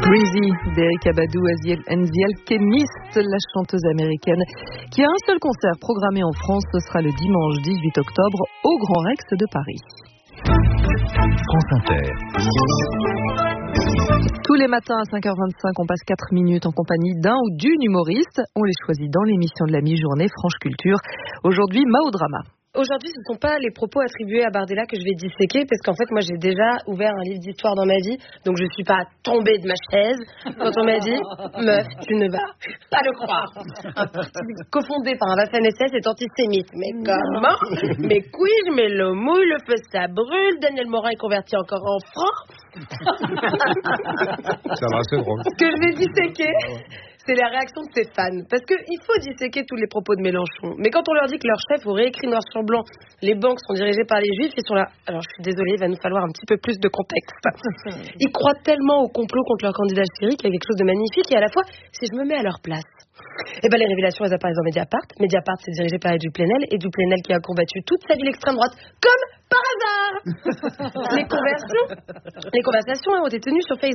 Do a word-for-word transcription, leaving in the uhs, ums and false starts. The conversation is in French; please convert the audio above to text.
Breezy d'Erykah Badu and the Alchemist, la chanteuse américaine qui a un seul concert programmé en France. Ce sera le dimanche dix-huit octobre au Grand Rex de Paris. France Inter. Tous les matins à cinq heures vingt-cinq, on passe quatre minutes en compagnie d'un ou d'une humoriste. On les choisit dans l'émission de la mi-journée Franche Culture. Aujourd'hui, Mao Drama. Aujourd'hui, ce ne sont pas les propos attribués à Bardella que je vais disséquer, parce qu'en fait, moi, j'ai déjà ouvert un livre d'histoire dans ma vie, donc je ne suis pas tombée de ma chaise quand on m'a dit « Meuf, tu ne vas pas le croire. Un parti cofondé par un Waffen-S S est antisémite. » Mais comment? Mais couille, mais le mouille, le feu, ça brûle. Daniel Morin est converti encore en franc. Ça va, c'est drôle. Ce que je vais disséquer, c'est la réaction de ses fans. Parce qu'il faut disséquer tous les propos de Mélenchon. Mais quand on leur dit que leur chef aurait écrit noir sur blanc, les banques sont dirigées par les juifs, ils sont là. Alors je suis désolée, il va nous falloir un petit peu plus de contexte. Ils croient tellement au complot contre leur candidat Chirac qu'il y a quelque chose de magnifique. Et à la fois, si je me mets à leur place, eh ben les révélations, elles apparaissent dans Mediapart. Mediapart, c'est dirigé par Edu Plenel. Edu Plenel qui a combattu toute sa vie l'extrême droite, comme par hasard. les conversions, les conversations ont été tenues sur Facebook.